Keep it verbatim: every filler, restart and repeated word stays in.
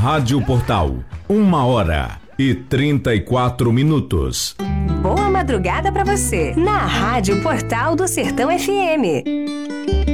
Rádio Portal, uma hora e trinta e quatro minutos. Boa madrugada para você, na Rádio Portal do Sertão F M.